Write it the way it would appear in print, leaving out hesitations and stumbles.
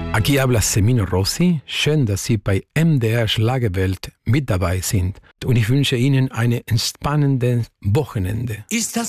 Aquí habla Semino Rossi. Schön, dass Sie bei MDR Schlagerwelt mit dabei sind. Und ich wünsche Ihnen eine entspannende Wochenende.